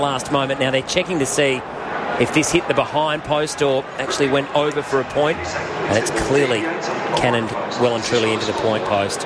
last moment. Now they're checking to see if this hit the behind post or actually went over for a point, and it's clearly cannoned well and truly into the point post. So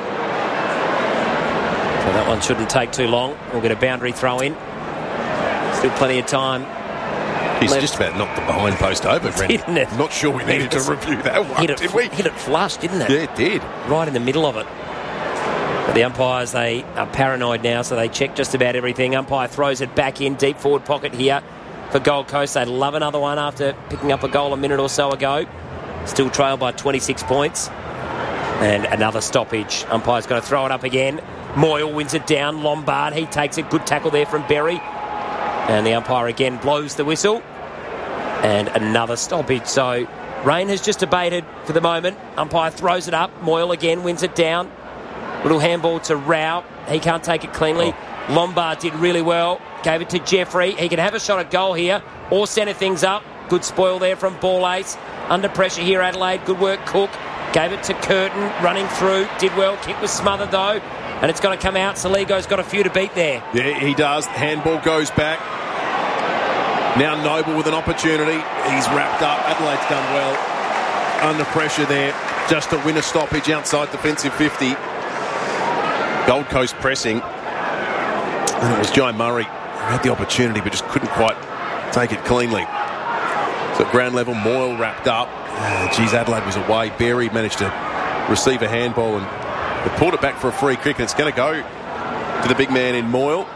that one shouldn't take too long. We'll get a boundary throw in. Still plenty of time. He's just about knocked the behind post over, Didn't it? I'm not sure we needed to review that one, did we? Hit it flush, didn't it? Yeah, it did. Right in the middle of it. But the umpires, they are paranoid now, so they check just about everything. Umpire throws it back in, deep forward pocket here for Gold Coast. They'd love another one after picking up a goal a minute or so ago. Still trailed by 26 points. And another stoppage. Umpire's going to throw it up again. Moyle wins it down. Lombard, he takes a good tackle there from Berry. And the umpire again blows the whistle. And another stoppage. So rain has just abated for the moment. Umpire throws it up. Moyle again wins it down. Little handball to Rao. He can't take it cleanly. Lombard did really well. Gave it to Jeffrey. He can have a shot at goal here or centre things up. Good spoil there from Ball Ace. Under pressure here, Adelaide. Good work, Cook. Gave it to Curtin. Running through. Did well. Kick was smothered, though. And it's going to come out. Saligo's got a few to beat there. Yeah, he does. Handball goes back. Now Noble with an opportunity. He's wrapped up. Adelaide's done well. Under pressure there. Just to win a stoppage outside defensive 50. Gold Coast pressing. And it was Joe Murray who had the opportunity but just couldn't quite take it cleanly. So at ground level, Moyle wrapped up. Adelaide was away. Berry managed to receive a handball and they pulled it back for a free kick, and it's going to go to the big man in Moyle.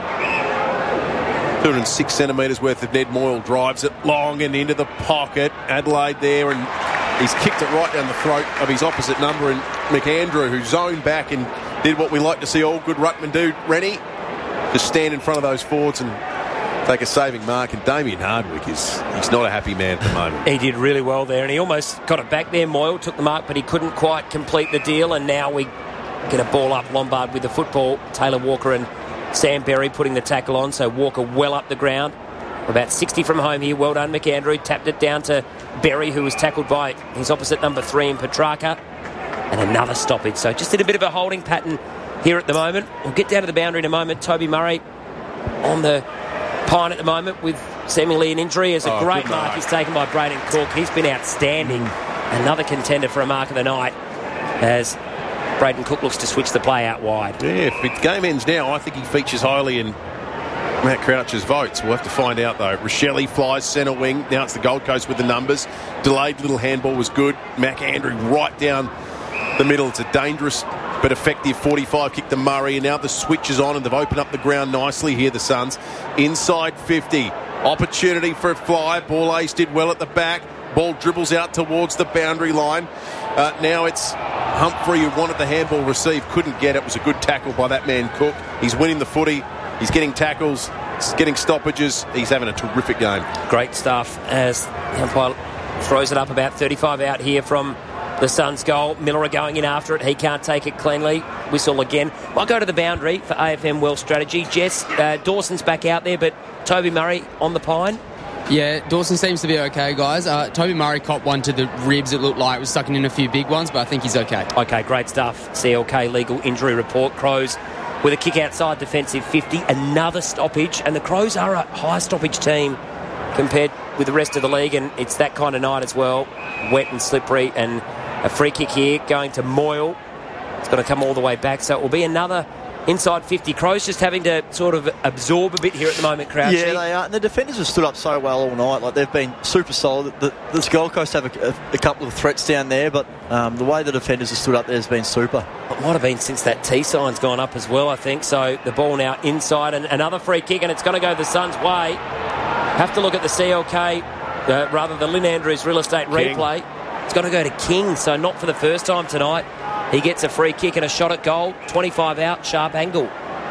206 centimetres worth of Ned Moyle drives it long and into the pocket. Adelaide there, and he's kicked it right down the throat of his opposite number, and McAndrew, who zoned back and did what we like to see all good ruckmen do, Rennie, just stand in front of those forwards and take a saving mark. And Damien Hardwick he's not a happy man at the moment. He did really well there, and he almost got it back there. Moyle took the mark, but he couldn't quite complete the deal, and now we get a ball up. Lombard with the football. Taylor Walker and Sam Berry putting the tackle on, so Walker well up the ground. About 60 from home here. Well done, McAndrew. Tapped it down to Berry, who was tackled by his opposite number 3 in Petrarca. And another stoppage. So just in a bit of a holding pattern here at the moment. We'll get down to the boundary in a moment. Toby Murray on the pine at the moment with seemingly an injury. As a great mark is taken by Braden Cook. He's been outstanding. Another contender for a mark of the night as Braden Cook looks to switch the play out wide. Yeah, if the game ends now, I think he features highly in Matt Crouch's votes. We'll have to find out, though. Rochelle flies centre wing. Now it's the Gold Coast with the numbers. Delayed little handball was good. McAndrew right down the middle. It's a dangerous but effective 45 kick to Murray, and now the switch is on and they've opened up the ground nicely here, the Suns. Inside 50. Opportunity for a fly. Ball Ace did well at the back. Ball dribbles out towards the boundary line. Now it's Humphrey who wanted the handball received, couldn't get it. It was a good tackle by that man Cook. He's winning the footy. He's getting tackles. He's getting stoppages. He's having a terrific game. Great stuff as the umpire throws it up about 35 out here from the Suns' goal. Miller are going in after it. He can't take it cleanly. Whistle again. I'll go to the boundary for AFM Well Strategy. Jess, Dawson's back out there, but Toby Murray on the pine. Yeah, Dawson seems to be okay, guys. Toby Murray copped one to the ribs. It looked like it was sucking in a few big ones, but I think he's okay. Okay, great stuff. CLK legal injury report. Crows with a kick outside defensive 50. Another stoppage, and the Crows are a high stoppage team compared with the rest of the league, and it's that kind of night as well. Wet and slippery, and a free kick here going to Moyle. It's going to come all the way back, so it will be another inside 50. Crows just having to sort of absorb a bit here at the moment, Crouchy. Yeah, they are. And the defenders have stood up so well all night. Like, they've been super solid. The Gold Coast have a couple of threats down there, but the way the defenders have stood up there has been super. It might have been since that T sign's gone up as well, I think. So the ball now inside, and another free kick, and it's going to go the Suns' way. Have to look at the CLK, rather the Lynn Andrews real estate replay. It's going to go to King, so not for the first time tonight. He gets a free kick and a shot at goal. 25 out, sharp angle.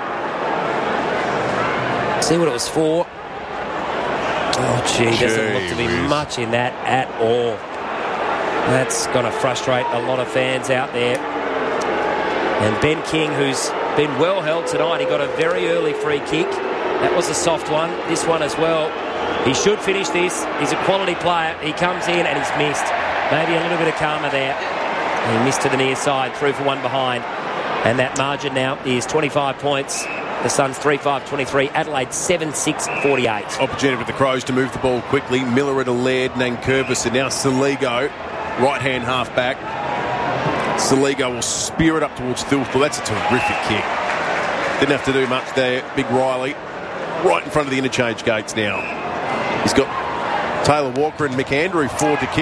See what it was for. Oh, gee, doesn't look to be much in that at all. That's going to frustrate a lot of fans out there. And Ben King, who's been well held tonight, he got a very early free kick. That was a soft one. This one as well. He should finish this. He's a quality player. He comes in and he's missed. Maybe a little bit of karma there. He missed to the near side, through for one behind. And that margin now is 25 points The Suns 3-5-23. Adelaide 7-6-48. Opportunity for the Crows to move the ball quickly. Miller at a Laird, Nankervis, and now Saligo, right-hand half-back. Saligo will spear it up towards Thilthorpe. That's a terrific kick. Didn't have to do much there. Big Riley right in front of the interchange gates now. He's got Taylor Walker and Mick Andrew forward to kick.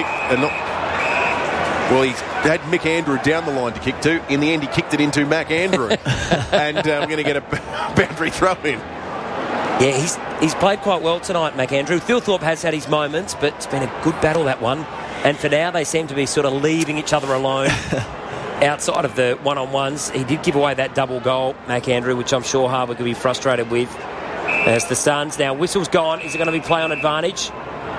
Well, he had Mick Andrew down the line to kick to. In the end, he kicked it into Mac Andrew. And we're going to get a boundary throw in. Yeah, he's played quite well tonight, Mac Andrew. Thilthorpe has had his moments, but it's been a good battle, that one. And for now, they seem to be sort of leaving each other alone outside of the one-on-ones. He did give away that double goal, Mac Andrew, which I'm sure Harbour could be frustrated with. As the Suns, now whistle's gone. Is it going to be play on advantage?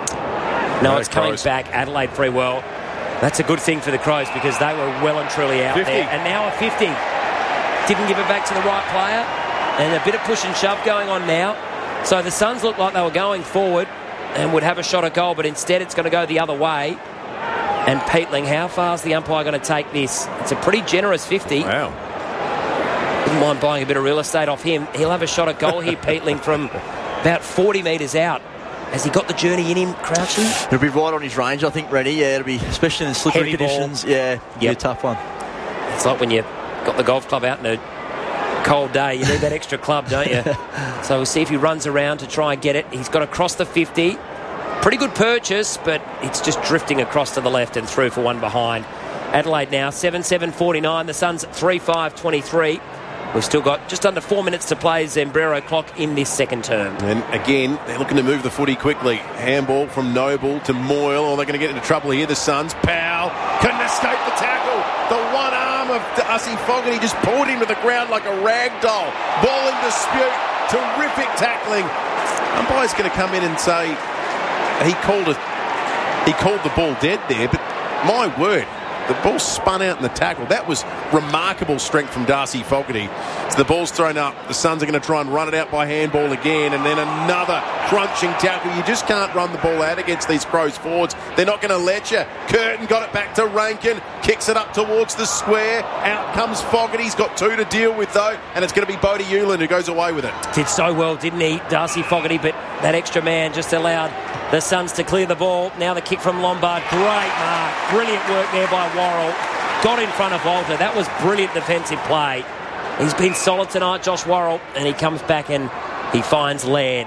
No, it's coming back. Adelaide free well. That's a good thing for the Crows because they were well and truly out 50. there. And now a 50. Didn't give it back to the right player. And a bit of push and shove going on now. So the Suns looked like they were going forward and would have a shot at goal, but instead it's going to go the other way. And Peatling, how far is the umpire going to take this? It's a pretty generous 50. Wow. Wouldn't mind buying a bit of real estate off him. He'll have a shot at goal here, Peatling, from about 40 metres out. Has he got the journey in him, Crouchy? He'll be right on his range, I think, Rennie. Yeah, it'll be, especially in the slippery Heavy conditions. ball. Yeah, it'll be a tough one. It's like when you got the golf club out in a cold day. You need that extra club, don't you? So we'll see if he runs around to try and get it. He's got to cross the 50. Pretty good purchase, but it's just drifting across to the left and through for one behind. Adelaide now 7-7-49. The Suns 3-5-23. We've still got just under 4 minutes to play Zambrero clock in this second term. And again, they're looking to move the footy quickly. Handball from Noble to Moyle. Oh, they're going to get into trouble here, the Suns. Powell couldn't escape the tackle. The one arm of Darcy Fogarty just pulled him to the ground like a rag doll. Ball in dispute. Terrific tackling. Umpire's going to come in and say he called the ball dead there, but my word, the ball spun out in the tackle. That was remarkable strength from Darcy Fogarty. So the ball's thrown up. The Suns are going to try and run it out by handball again, and then another crunching tackle. You just can't run the ball out against these Crows forwards. They're not going to let you. Curtin got it back to Rankin, kicks it up towards the square. Out comes Fogarty. He's got two to deal with, though, and it's going to be Bodie Hewland who goes away with it. Did so well, didn't he, Darcy Fogarty? But that extra man just allowed the Suns to clear the ball. Now the kick from Lombard. Great mark. Brilliant work there by Worrell. Got in front of Walter. That was brilliant defensive play. He's been solid tonight, Josh Worrell, and he comes back and he finds Laird.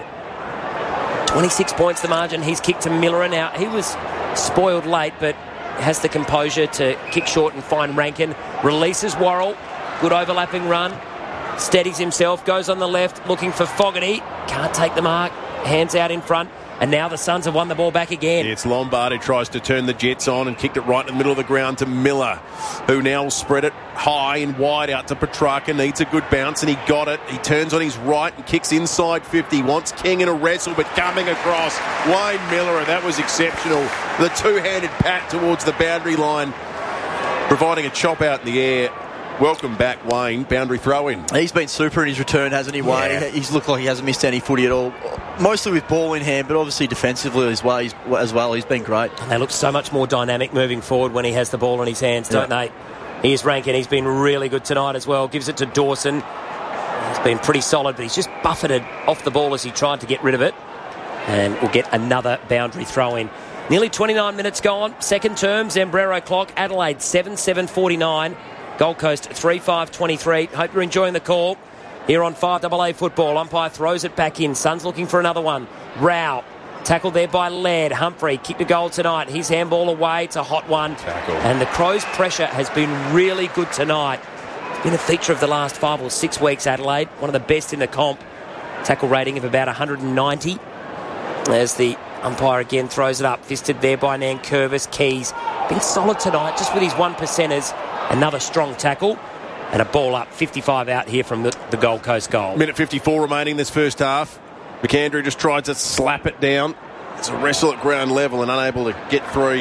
26 points the margin. He's kicked to Miller now. He was spoiled late, but has the composure to kick short and find Rankin. Releases Worrell. Good overlapping run. Steadies himself. Goes on the left looking for Fogarty. Can't take the mark. Hands out in front. And now the Suns have won the ball back again. It's Lombard who tries to turn the Jets on and kicked it right in the middle of the ground to Miller, who now will spread it high and wide out to Petrarca. Needs a good bounce, and he got it. He turns on his right and kicks inside 50. Wants King in a wrestle, but coming across, Wayne Miller. That was exceptional. The two-handed pat towards the boundary line, providing a chop out in the air. Welcome back, Wayne. Boundary throw-in. He's been super in his return, hasn't he, Wayne? Yeah. He's looked like he hasn't missed any footy at all. Mostly with ball in hand, but obviously defensively as well. He's been great. And they look so much more dynamic moving forward when he has the ball in his hands, don't they? Here's Rankin. He's been really good tonight as well. Gives it to Dawson. He's been pretty solid, but he's just buffeted off the ball as he tried to get rid of it. And we'll get another boundary throw-in. Nearly 29 minutes gone. Second term, Zambrero clock. Adelaide 7-7-49. Gold Coast 3-5-23. Hope you're enjoying the call here on 5AA football. Umpire throws it back in. Suns looking for another one. Rao tackled there by Laird. Humphrey kicked a goal tonight. His handball away. It's a hot one. Tackle. And the Crows' pressure has been really good tonight. It's been a feature of the last 5 or 6 weeks, Adelaide. One of the best in the comp. Tackle rating of about 190. As the umpire again throws it up. Fisted there by Nankervis. Keys been solid tonight just with his 1%ers. Another strong tackle and a ball up, 55 out here from the Gold Coast goal. Minute 54 remaining this first half. McAndrew just tries to slap it down. It's a wrestle at ground level and unable to get through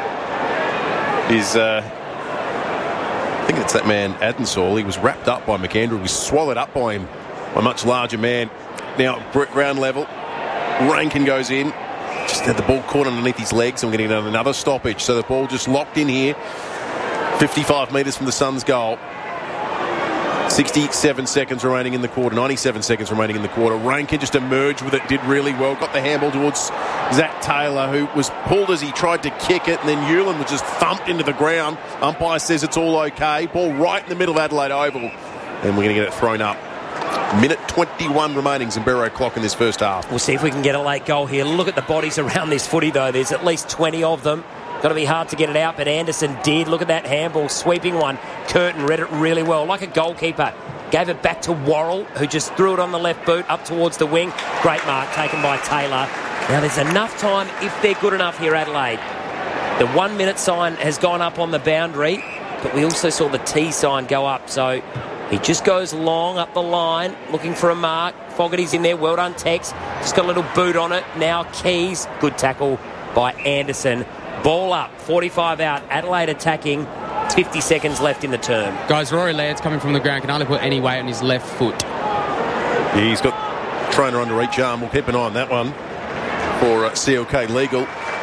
his... I think it's that man, Adensall. He was wrapped up by McAndrew. He was swallowed up by him, by a much larger man. Now, ground level. Rankin goes in. Just had the ball caught underneath his legs and we're getting another stoppage. So the ball just locked in here. 55 metres from the Suns' goal. 67 seconds remaining in the quarter, 97 seconds remaining in the quarter. Rankin just emerged with it, did really well. Got the handball towards Zach Taylor, who was pulled as he tried to kick it, and then Hewlin was just thumped into the ground. Umpire says it's all okay. Ball right in the middle of Adelaide Oval, and we're going to get it thrown up. Minute 21 remaining, Zimbero clock in this first half. We'll see if we can get a late goal here. Look at the bodies around this footy, though. There's at least 20 of them. Got to be hard to get it out, but Anderson did. Look at that handball, sweeping one. Curtin read it really well, like a goalkeeper. Gave it back to Worrell, who just threw it on the left boot up towards the wing. Great mark taken by Taylor. Now, there's enough time if they're good enough here, Adelaide. The 1 minute sign has gone up on the boundary, but we also saw the T sign go up, so he just goes long up the line, looking for a mark. Fogarty's in there, well done, Tex. Just got a little boot on it. Now Keys, good tackle by Anderson. Ball up, 45 out, Adelaide attacking, 50 seconds left in the term. Guys, Rory Laird's coming from the ground, can hardly put any weight on his left foot. Yeah, he's got trainer under each arm. We'll keep an eye on that one for CLK Legal.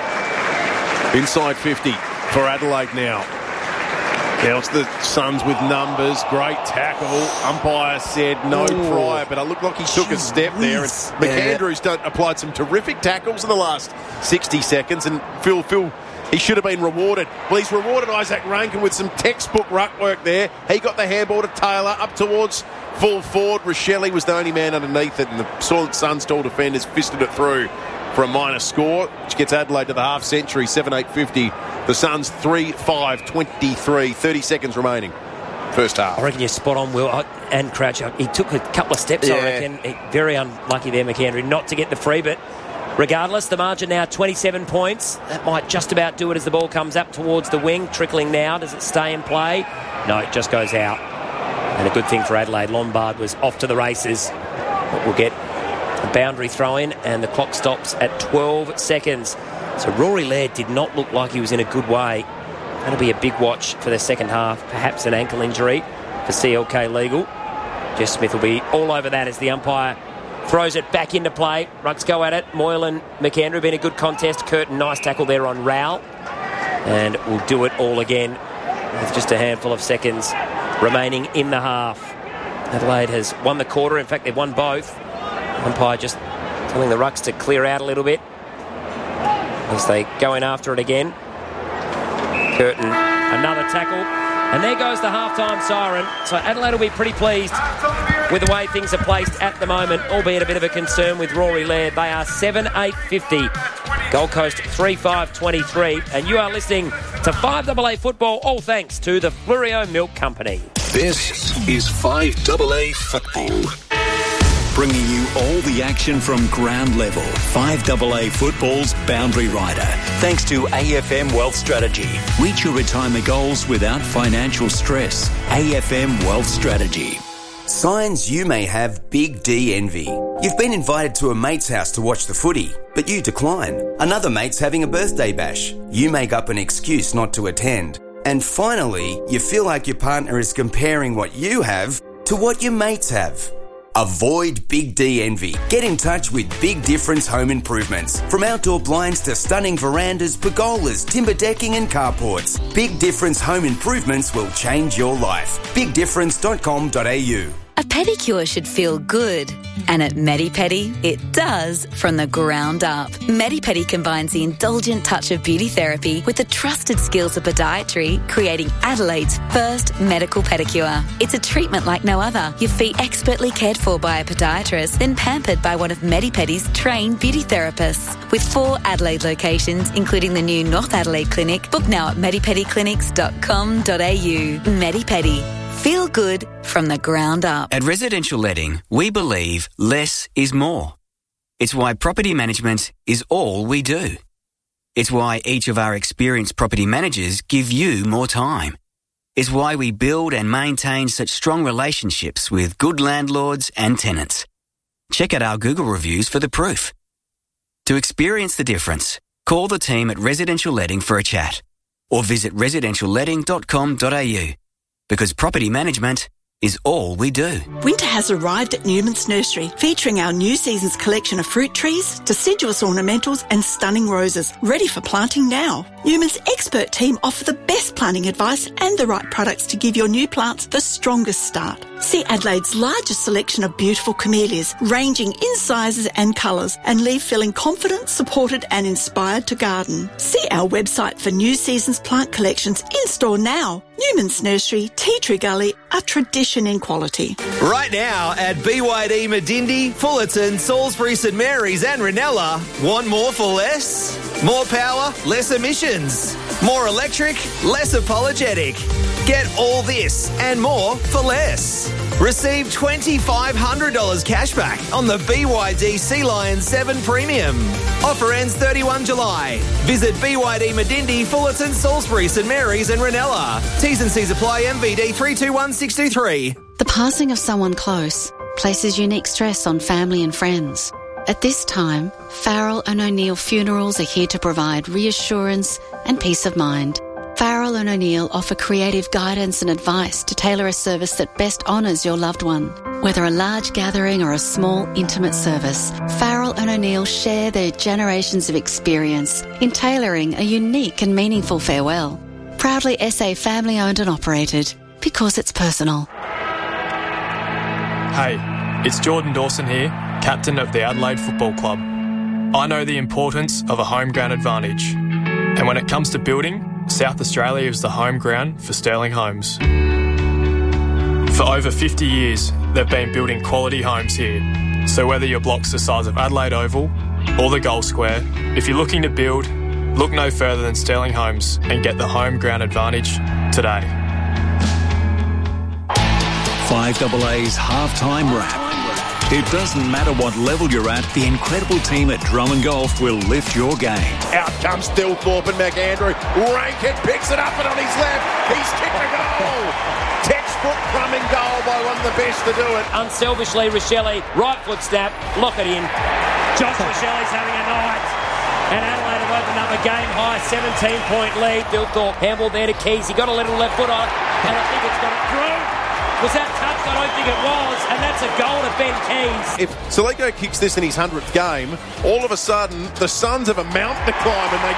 Inside 50 for Adelaide now. Now it's the Suns with numbers. Great tackle. Umpire said no try, but it looked like he took a step there. And McAndrew's applied some terrific tackles in the last 60 seconds. And Phil, he should have been rewarded. Well, he's rewarded Isaac Rankin with some textbook ruck work there. He got the handball to Taylor up towards full forward. Rochelle was the only man underneath it, and the Suns tall defenders fisted it through for a minor score, which gets Adelaide to the half century, 7-8-50. The Suns 3-5-23, 30 seconds remaining. First half. I reckon you're spot on, Will. And Crouch, he took a couple of steps, I reckon. Very unlucky there, McAndrew, not to get the free, but regardless, the margin now 27 points. That might just about do it as the ball comes up towards the wing, trickling now. Does it stay in play? No, it just goes out. And a good thing for Adelaide, Lombard was off to the races. But we'll get a boundary throw in, and the clock stops at 12 seconds. So Rory Laird did not look like he was in a good way. That'll be a big watch for the second half. Perhaps an ankle injury for CLK Legal. Jess Smith will be all over that as the umpire throws it back into play. Rucks go at it. Moylan, McAndrew been a good contest. Curtin, nice tackle there on Rowell. And we'll do it all again with just a handful of seconds remaining in the half. Adelaide has won the quarter. In fact, they've won both. Umpire just telling the Rucks to clear out a little bit as they go in after it again. Curtin, another tackle. And there goes the halftime siren. So Adelaide will be pretty pleased with the way things are placed at the moment, albeit a bit of a concern with Rory Laird. They are 7-8-50. Gold Coast 3-5-23. And you are listening to 5AA Football, all thanks to the Flurio Milk Company. This is 5AA Football. Bringing you all the action from ground level. 5AA Football's Boundary Rider. Thanks to AFM Wealth Strategy. Reach your retirement goals without financial stress. AFM Wealth Strategy. Signs you may have big D envy. You've been invited to a mate's house to watch the footy, but you decline. Another mate's having a birthday bash. You make up an excuse not to attend. And finally, you feel like your partner is comparing what you have to what your mates have. Avoid Big D envy. Get in touch with Big Difference Home Improvements. From outdoor blinds to stunning verandas, pergolas, timber decking and carports, Big Difference Home Improvements will change your life. BigDifference.com.au. A pedicure should feel good. And at Medi-Pedi, it does from the ground up. Medi-Pedi combines the indulgent touch of beauty therapy with the trusted skills of podiatry, creating Adelaide's first medical pedicure. It's a treatment like no other. Your feet expertly cared for by a podiatrist, then pampered by one of Medi-Pedi's trained beauty therapists. With 4 Adelaide locations, including the new North Adelaide Clinic, book now at medipediclinics.com.au. Medi-Pedi. Feel good from the ground up. At Residential Letting, we believe less is more. It's why property management is all we do. It's why each of our experienced property managers give you more time. It's why we build and maintain such strong relationships with good landlords and tenants. Check out our Google reviews for the proof. To experience the difference, call the team at Residential Letting for a chat or visit residentialletting.com.au. Because property management is all we do. Winter has arrived at Newman's Nursery, featuring our new season's collection of fruit trees, deciduous ornamentals and stunning roses, ready for planting now. Newman's expert team offer the best planting advice and the right products to give your new plants the strongest start. See Adelaide's largest selection of beautiful camellias, ranging in sizes and colours, and leave feeling confident, supported and inspired to garden. See our website for new season's plant collections in store now. Newman's Nursery, Tea Tree Gully, a tradition in quality. Right now at BYD Medindi, Fullerton, Salisbury, St Mary's and Ranella, want more for less? More power, less emissions. More electric, less apologetic. Get all this and more for less. Receive $2,500 cash back on the BYD Sea Lion 7 Premium. Offer ends 31 July. Visit BYD Medindi, Fullerton, Salisbury, St Mary's and Ranella. T's and C's apply. MVD 321623. The passing of someone close places unique stress on family and friends. At this time, Farrell and O'Neill Funerals are here to provide reassurance and peace of mind. Farrell and O'Neill offer creative guidance and advice to tailor a service that best honours your loved one. Whether a large gathering or a small, intimate service, Farrell and O'Neill share their generations of experience in tailoring a unique and meaningful farewell. Proudly SA family owned and operated, because it's personal. Hey, it's Jordan Dawson here, captain of the Adelaide Football Club. I know the importance of a home ground advantage. And when it comes to building, South Australia is the home ground for Sterling Homes. For over 50 years, they've been building quality homes here. So whether your block's the size of Adelaide Oval or the Gold Square, if you're looking to build, look no further than Sterling Homes and get the home ground advantage today. 5AA's halftime wrap. It doesn't matter what level you're at, the incredible team at Drummond Golf will lift your game. Out comes Stilthorpe and McAndrew. Rankin picks it up and on his left, he's kicked a goal. Textbook Drummond goal by one of the best to do it. Unselfishly, Rochelle, right foot snap, lock it in. Josh Rochelle's having a night. And Adelaide have opened up a game-high 17-point lead. Stilthorpe handball there to Keys. He got a little left foot on it, and I think it's got it through. Was that touched? I don't think it was, and that's a goal to Ben Keys. If Soligo kicks this in his 100th game, all of a sudden the Suns have a mountain to climb, and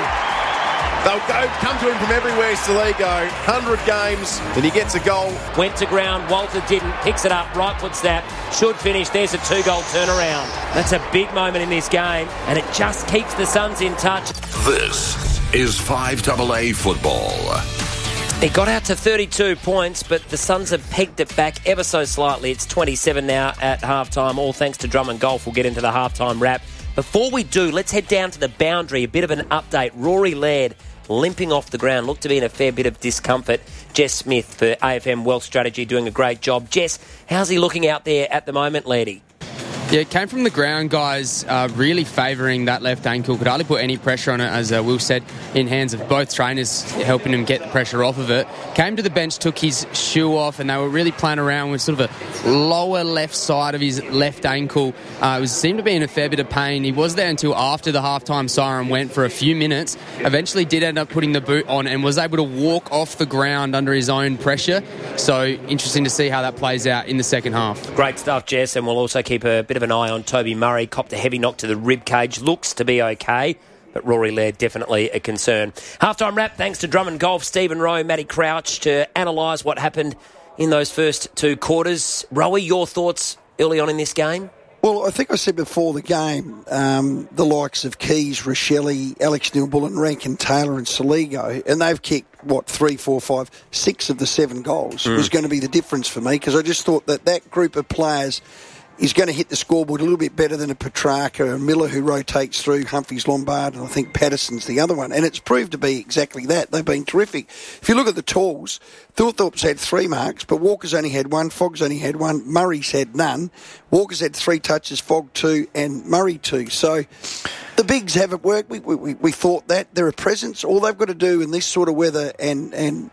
they'll come to him from everywhere. Soligo, 100 games, and he gets a goal. Went to ground, Walter didn't, picks it up, right foot snap, should finish. There's a 2-goal turnaround. That's a big moment in this game, and it just keeps the Suns in touch. This is 5AA football. It got out to 32 points, but the Suns have pegged it back ever so slightly. It's 27 now at halftime, all thanks to Drummond Golf. We'll get into the halftime wrap. Before we do, let's head down to the boundary. A bit of an update. Rory Laird limping off the ground. Looked to be in a fair bit of discomfort. Jess Smith for AFM Wealth Strategy doing a great job. Jess, how's he looking out there at the moment, Lairdy? Yeah, it came from the ground, guys, really favouring that left ankle. Could hardly put any pressure on it, as Will said, in hands of both trainers, helping him get the pressure off of it. Came to the bench, took his shoe off, and they were really playing around with sort of a lower left side of his left ankle. It seemed to be in a fair bit of pain. He was there until after the halftime siren went for a few minutes. Eventually did end up putting the boot on and was able to walk off the ground under his own pressure. So interesting to see how that plays out in the second half. Great stuff, Jess, and we'll also keep a bit of an eye on Toby Murray. Copped a heavy knock to the rib cage. Looks to be okay, but Rory Laird definitely a concern. Halftime wrap thanks to Drummond Golf, Stephen Rowe, Matty Crouch to analyse what happened in those first two quarters. Rowie, your thoughts early on in this game? Well, I think I said before the game, the likes of Keys, Rochelle, Alex Newbull, Rankin Taylor and Soligo, and they've kicked, 3, 4, 5, 6 of the 7 goals was going to be the difference for me, because I just thought that group of players is going to hit the scoreboard a little bit better than a Petrarca, a Miller who rotates through, Humphreys, Lombard, and I think Patterson's the other one. And it's proved to be exactly that. They've been terrific. If you look at the tools, Thorthorpe's had 3 marks, but Walker's only had 1, Fogg's only had 1, Murray's had none. Walker's had 3 touches, Fogg 2, and Murray 2. So the bigs haven't worked. We thought that. They're a presence. All they've got to do in this sort of weather, and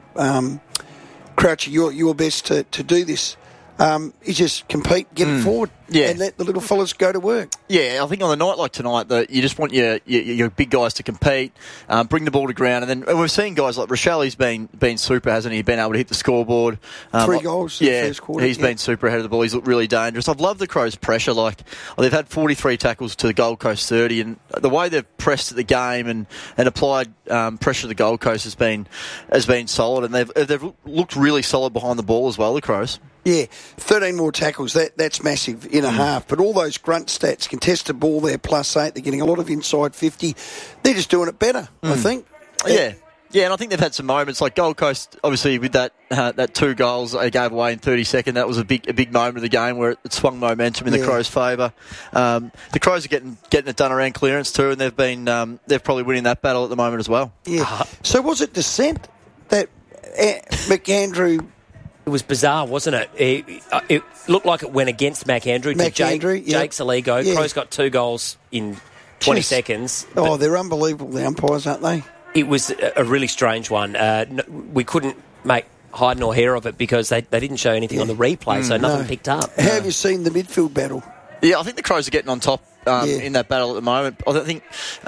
Croucher, your best to do this, is just compete, get it forward, and let the little fellas go to work. Yeah, I think on a night like tonight, that you just want your big guys to compete, bring the ball to ground, and then we've seen guys like Rochelle. He's been super, hasn't he? Been able to hit the scoreboard. 3 goals in the first quarter. He's been super ahead of the ball. He's looked really dangerous. I've loved the Crows' pressure. They've had 43 tackles to the Gold Coast 30, and the way they've pressed at the game and applied pressure to the Gold Coast has been solid, and they've looked really solid behind the ball as well, the Crows. Yeah, 13 more tackles. That's massive in a half. But all those grunt stats, contested ball there, +8. They're getting a lot of inside 50. They're just doing it better, I think. Yeah. Yeah, and I think they've had some moments like Gold Coast. Obviously, with that 2 goals they gave away in 30 seconds, that was a big moment of the game where it swung momentum in the Crows' favour. The Crows are getting it done around clearance too, and they're probably winning that battle at the moment as well. Yeah. So was it dissent that McAndrew? It was bizarre, wasn't it? It looked like it went against McAndrew to Jake Saligo. Yeah. Crows got 2 goals in 20 seconds. Oh, they're unbelievable, the umpires, aren't they? It was a really strange one. We couldn't make hide nor hair of it because they didn't show anything on the replay, so nothing picked up. How have you seen the midfield battle? Yeah, I think the Crows are getting on top in that battle at the moment. I think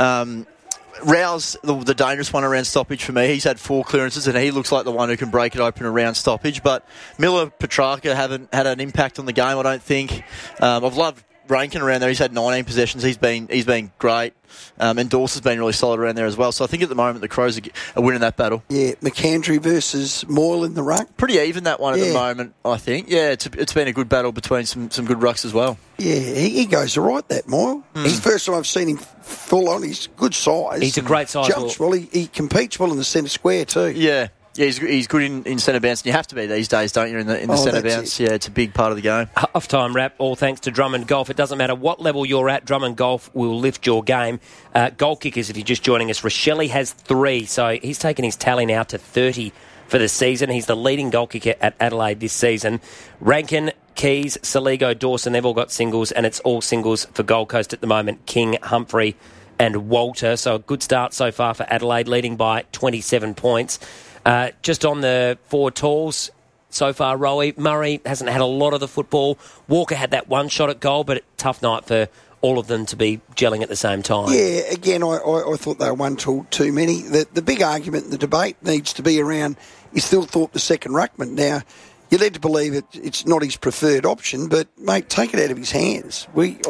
Rouse, the dangerous one around stoppage for me. He's had 4 clearances and he looks like the one who can break it open around stoppage. But Miller, Petrarca haven't had an impact on the game, I don't think. I've loved Rankin around there. He's had 19 possessions. He's been great. And Dawson's been really solid around there as well. So I think at the moment the Crows are winning that battle. Yeah, McAndrew versus Moyle in the ruck. Pretty even that one at the moment, I think. Yeah, it's been a good battle between some good rucks as well. Yeah, he goes all right, that Moyle. It's the first time I've seen him full on. He's good size. He's a great size. Jumps well. He competes well in the centre square too. Yeah. Yeah, he's good in centre bounce, and you have to be these days, don't you, in the centre bounce? Yeah, it's a big part of the game. Half-time wrap, all thanks to Drummond Golf. It doesn't matter what level you're at, Drummond Golf will lift your game. Goal kickers, if you're just joining us, Rochelle has 3, so he's taken his tally now to 30 for the season. He's the leading goal kicker at Adelaide this season. Rankin, Keys, Saligo, Dawson, they've all got singles, and it's all singles for Gold Coast at the moment. King, Humphrey and Walter, so a good start so far for Adelaide, leading by 27 points. Just on the 4 talls so far, Rowie, Murray hasn't had a lot of the football. Walker had that 1 shot at goal, but tough night for all of them to be gelling at the same time. Yeah, again, I thought they were 1 tool too many. The big argument in the debate needs to be around, is Thilthorpe the second ruckman? Now, you're led to believe it's not his preferred option, but, mate, take it out of his hands.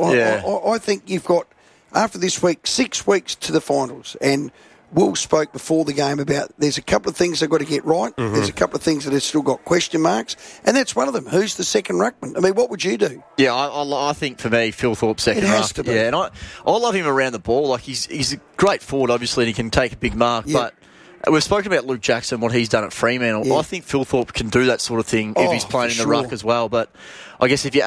I think you've got, after this week, 6 weeks to the finals, and Will spoke before the game about there's a couple of things they've got to get right. Mm-hmm. There's a couple of things that have still got question marks, and that's one of them. Who's the second ruckman? I mean, what would you do? Yeah, I think for me, Thilthorpe second ruck. It has to be. Yeah, and I love him around the ball. Like he's a great forward, obviously, and he can take a big mark, but we've spoken about Luke Jackson, what he's done at Fremantle. Yeah. I think Thilthorpe can do that sort of thing if he's playing in the ruck as well. But I guess if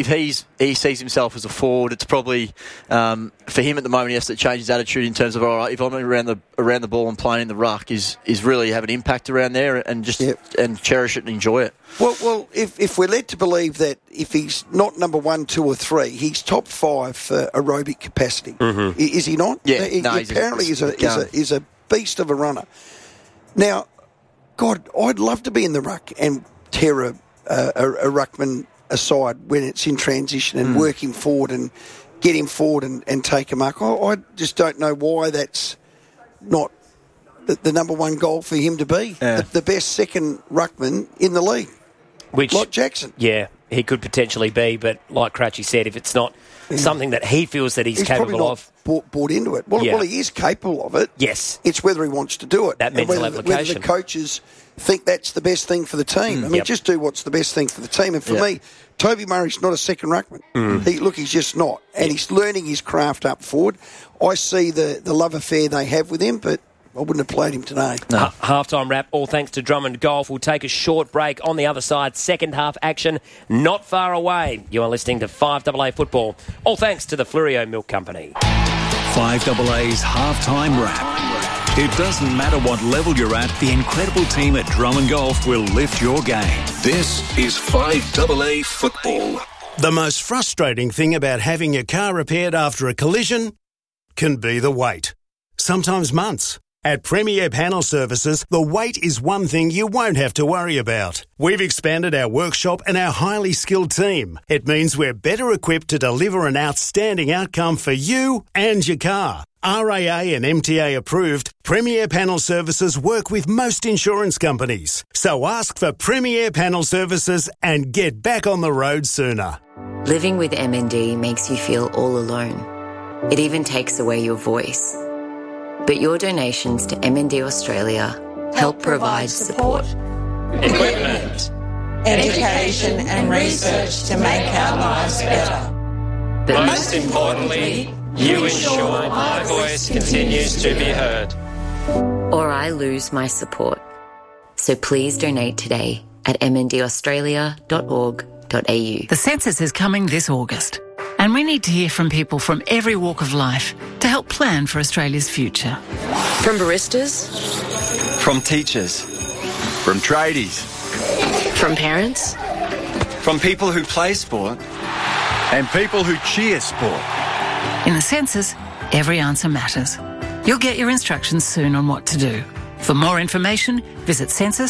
he sees himself as a forward, it's probably for him at the moment he has to change his attitude in terms of, all right, if I'm around the ball and playing in the ruck, is really have an impact around there and just and cherish it and enjoy it. Well, if we're led to believe that if he's not number 1, 2 or 3, he's top 5 for aerobic capacity. Mm-hmm. Is he not? Yeah, he apparently is a beast of a runner. Now, God, I'd love to be in the ruck and tear a ruckman aside when it's in transition and work him forward and get him forward and take a mark. I just don't know why that's not the number 1 goal for him to be. Yeah. The best second ruckman in the league. Like Jackson. Yeah, he could potentially be, but like Cratchy said, if it's not something that he feels that he's capable of. Bought into it. Well, he is capable of it. Yes. It's whether he wants to do it. That mental application. Whether the coaches think that's the best thing for the team. I mean, just do what's the best thing for the team. And for me, Toby Murray's not a second ruckman. He's just not. And he's learning his craft up forward. I see the love affair they have with him, but I wouldn't have played him today. No. Half-time wrap, all thanks to Drummond Golf. We'll take a short break. On the other side, second half action not far away. You are listening to 5AA Football. All thanks to the Flurio Milk Company. 5AA's half-time wrap. It doesn't matter what level you're at, the incredible team at Drummond Golf will lift your game. This is 5AA Football. The most frustrating thing about having your car repaired after a collision can be the wait. Sometimes months. At Premier Panel Services, the wait is one thing you won't have to worry about. We've expanded our workshop and our highly skilled team. It means we're better equipped to deliver an outstanding outcome for you and your car. RAA and MTA approved, Premier Panel Services work with most insurance companies. So ask for Premier Panel Services and get back on the road sooner. Living with MND makes you feel all alone. It even takes away your voice. But your donations to MND Australia help provide support, equipment, education and research to make our lives better. But most importantly, you ensure my voice continues to be heard. Or I lose my support. So please donate today at mndaustralia.org.au. The census is coming this August, and we need to hear from people from every walk of life to help plan for Australia's future. From baristas, from teachers, from tradies, from parents, from people who play sport, and people who cheer sport. In the census, every answer matters. You'll get your instructions soon on what to do. For more information, visit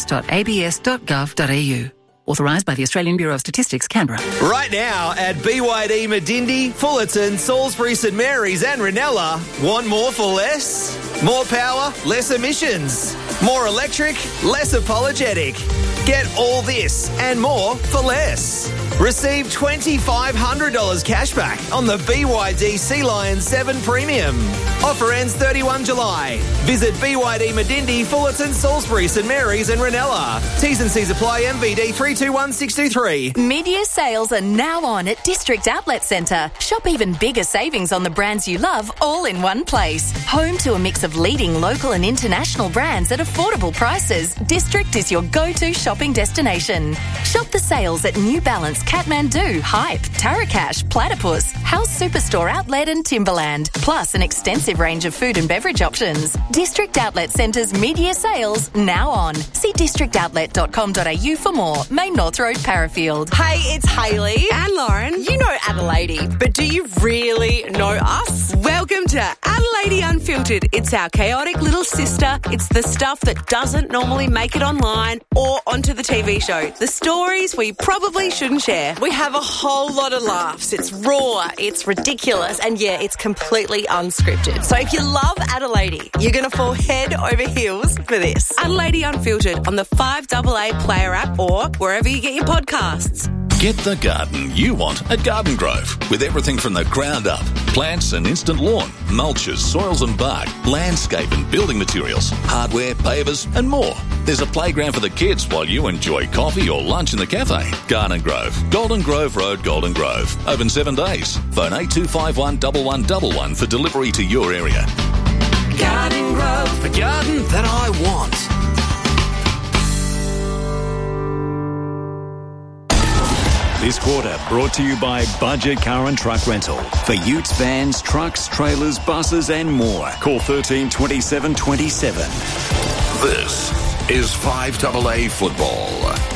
census.abs.gov.au. Authorised by the Australian Bureau of Statistics, Canberra. Right now at BYD Medindi, Fullerton, Salisbury, St Mary's and Ranella, want more for less? More power, less emissions. More electric, less apologetic. Get all this and more for less. Receive $2,500 cash back on the BYD Sea Lion 7 Premium. Offer ends 31 July. Visit BYD Medindi, Fullerton, Salisbury, St Mary's and Ranella. T's and C's apply. MVD 321623. Mid-year sales are now on at District Outlet Centre. Shop even bigger savings on the brands you love all in one place. Home to a mix of leading local and international brands at affordable prices, District is your go-to shopping destination. Shop the sales at New Balance, Kathmandu, Hype, Tarakash, Platypus, House Superstore Outlet and Timberland, plus an extensive range of food and beverage options. District Outlet Centre's mid-year sales now on. See districtoutlet.com.au for more. Main North Road, Parafield. Hey, it's Hayley and Lauren. You know Adelaide, but do you really know us? Welcome to Adelaide Unfiltered. It's our chaotic little sister. It's the stuff that doesn't normally make it online or onto the TV show. The stories we probably shouldn't share. We have a whole lot of laughs. It's raw, it's ridiculous, and yeah, it's completely unscripted. So if you love Adelaide, you're going to fall head over heels for this. Adelaide Unfiltered on the 5AA Player app or wherever you get your podcasts. Get the garden you want at Garden Grove with everything from the ground up. Plants and instant lawn, mulches, soils and bark, landscape and building materials, hardware, pavers and more. There's a playground for the kids while you enjoy coffee or lunch in the cafe. Garden Grove, Golden Grove Road, Golden Grove. Open 7 days. Phone 8251 1111 for delivery to your area. Garden Grove, the garden that I want. This quarter brought to you by Budget Car and Truck Rental. For utes, vans, trucks, trailers, buses and more. Call 13 27 27. This is 5AA football.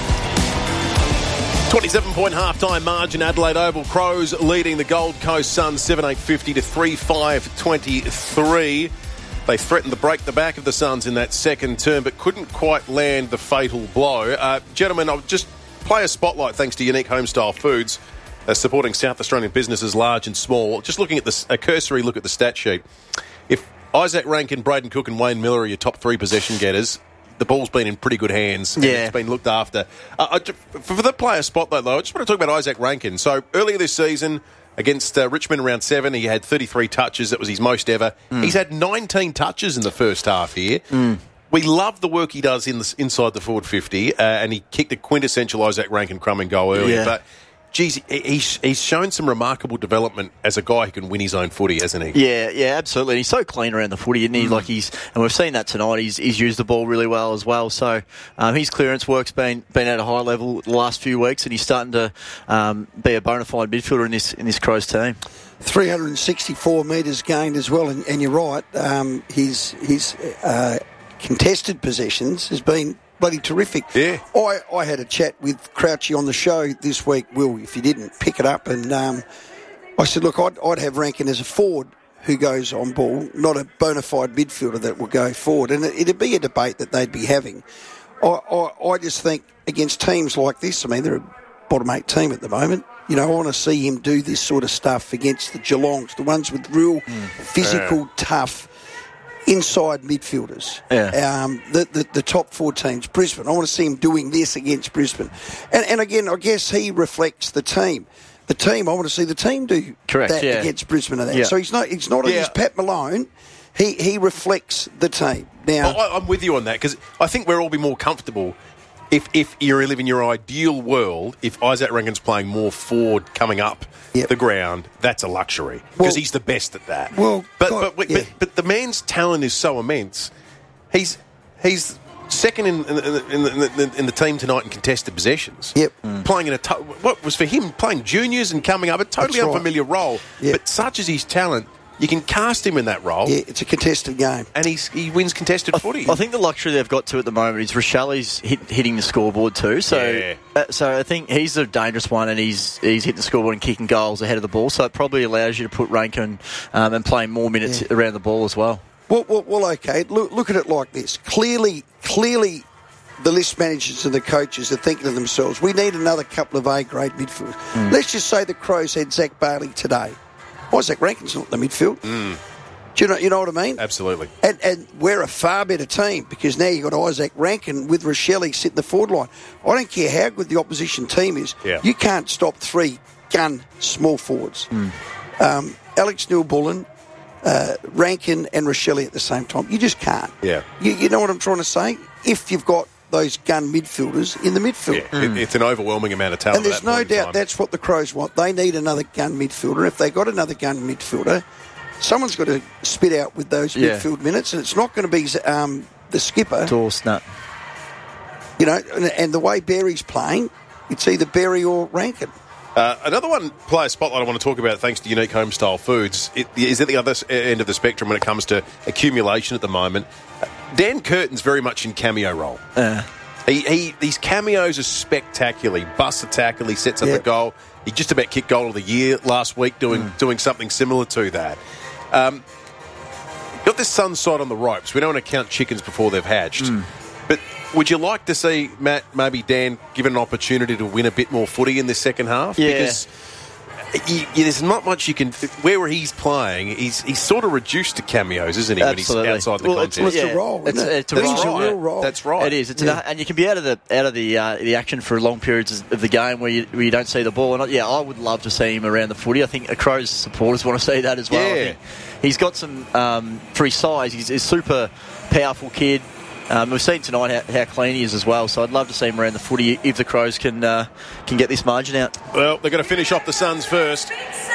27-point half-time margin, Adelaide Oval. Crows leading the Gold Coast Suns 7-8-50 to 3-5-23. They threatened to break the back of the Suns in that second term, but couldn't quite land the fatal blow. Gentlemen, I'll just play a spotlight thanks to Unique Homestyle Foods, supporting South Australian businesses large and small. Just looking at a cursory look at the stat sheet. If Isaac Rankin, Braden Cook and Wayne Miller are your top 3 possession getters, the ball's been in pretty good hands. And it's been looked after. For the player spotlight, though, I just want to talk about Isaac Rankin. So earlier this season against Richmond round 7, he had 33 touches. That was his most ever. He's had 19 touches in the first half here. We love the work he does inside the forward 50, and he kicked a quintessential Isaac Rankin crumb goal earlier. But, geez, he's shown some remarkable development as a guy who can win his own footy, hasn't he? Yeah, absolutely. He's so clean around the footy, isn't he? And we've seen that tonight. He's used the ball really well as well. So his clearance work's been at a high level the last few weeks, and he's starting to be a bona fide midfielder in this Crows team. 364 metres gained as well, and you're right. His contested possessions has been bloody terrific. Yeah. I had a chat with Crouchy on the show this week, Will, if you didn't pick it up, and I said, look, I'd have Rankin as a forward who goes on ball, not a bona fide midfielder that will go forward, and it'd be a debate that they'd be having. I just think against teams like this, I mean, they're a bottom 8 team at the moment. You know, I want to see him do this sort of stuff against the Geelongs, the ones with real physical, tough inside midfielders. The top 4 teams. Brisbane, I want to see him doing this against Brisbane. And again, I guess he reflects the team. The team, I want to see the team do that against Brisbane. And that. So he's not against Pat Malone. He reflects the team. Now, I'm with you on that, because I think we'll all be more comfortable if you live in your ideal world, if Isaac Rankin's playing more forward coming up the ground, that's a luxury because he's the best at that. Well, but the man's talent is so immense. He's second in the team tonight in contested possessions. Yep. Playing in what was for him playing juniors and coming up a totally unfamiliar role. Yep. But such is his talent, you can cast him in that role. Yeah, it's a contested game. And he wins contested footy. I think the luxury they've got to at the moment is Rochelli's hitting the scoreboard too. So I think he's a dangerous one, and he's hitting the scoreboard and kicking goals ahead of the ball. So it probably allows you to put Rankin and playing more minutes around the ball as well. Well, okay. Look at it like this. Clearly, the list managers and the coaches are thinking to themselves, we need another couple of A-grade midfielders. Let's just say the Crows had Zach Bailey today. Isaac Rankin's not in the midfield. Do you know what I mean? Absolutely. And we're a far better team because now you've got Isaac Rankin with Rochelli sitting the forward line. I don't care how good the opposition team is. Yeah. You can't stop 3 gun small forwards. Alex Neil-Bullen, Rankin and Rochelli at the same time. You just can't. Yeah. You know what I'm trying to say? If you've got those gun midfielders in the midfield. Yeah, it's an overwhelming amount of talent. And there's no doubt that's what the Crows want. They need another gun midfielder. If they got another gun midfielder, someone's got to spit out with those midfield minutes, and it's not going to be the skipper. Dawson. You know, and the way Berry's playing, it's either Berry or Rankin. Another player spotlight I want to talk about, thanks to Unique Homestyle Foods, is at the other end of the spectrum when it comes to accumulation at the moment. Dan Curtin's very much in cameo role. These cameos are spectacular. He busts a tackle, he sets up a goal. He just about kicked goal of the year last week doing something similar to that. Got this sun side on the ropes. We don't want to count chickens before they've hatched. But would you like to see, Matt, maybe Dan given an opportunity to win a bit more footy in this second half? Yeah. Because there's not much you can... Where he's playing, he's sort of reduced to cameos, isn't he, Absolutely. when he's outside the contest? It's a role, isn't it? It's a real role. That's right. It is. And you can be out of the action for long periods of the game where you don't see the ball. And I would love to see him around the footy. I think Crows supporters want to see that as well. Yeah. I think he's got some, for his size, he's a super powerful kid. We've seen tonight how clean he is as well, so I'd love to see him around the footy if the Crows can get this margin out. Well, they're going to finish off the Suns first,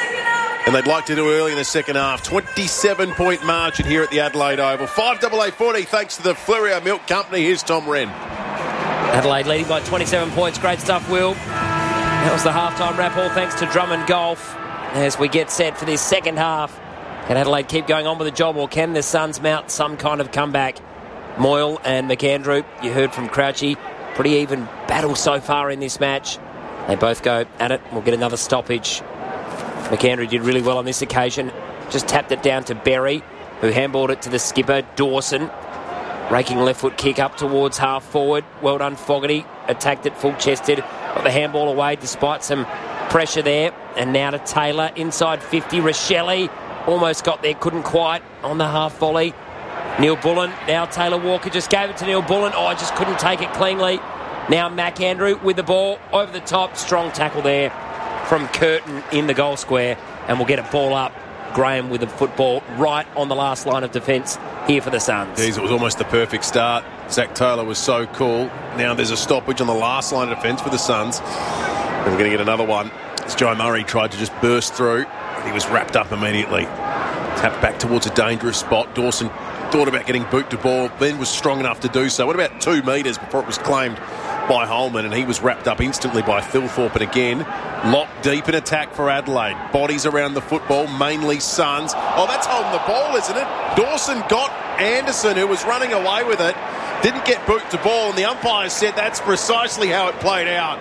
and they'd like to do early in the second half. 27-point margin here at the Adelaide Oval. 5/840, thanks to the Fleurieu Milk Company. Here's Tom Wren. Adelaide leading by 27 points. Great stuff, Will. That was the halftime wrap, all thanks to Drummond Golf. As we get set for this second half, can Adelaide keep going on with the job, or can the Suns mount some kind of comeback? Moyle and McAndrew, you heard from Crouchy, pretty even battle so far in this match. They both go at it. We'll get another stoppage. McAndrew did really well on this occasion. Just tapped it down to Berry, who handballed it to the skipper, Dawson. Raking left foot kick up towards half forward. Well done, Fogarty. Attacked it full-chested. Got the handball away despite some pressure there. And now to Taylor, inside 50. Rochelli almost got there, couldn't quite on the half volley. Neil-Bullen, now Taylor Walker just gave it to Neil-Bullen. I just couldn't take it cleanly. Now McAndrew with the ball over the top. Strong tackle there from Curtin in the goal square. And we'll get a ball up. Graham with the football right on the last line of defence here for the Suns. Jeez, it was almost the perfect start. Zach Taylor was so cool. Now there's a stoppage on the last line of defence for the Suns. And we're going to get another one. As Joe Murray tried to just burst through. And he was wrapped up immediately. Tapped back towards a dangerous spot. Dawson thought about getting boot to ball, then was strong enough to do so. What about 2 metres before it was claimed by Holman, and he was wrapped up instantly by Thilthorpe. And again, locked deep in attack for Adelaide. Bodies around the football, mainly Suns. Oh, that's holding the ball, isn't it? Dawson got Anderson, who was running away with it. Didn't get boot to ball, and the umpire said that's precisely how it played out.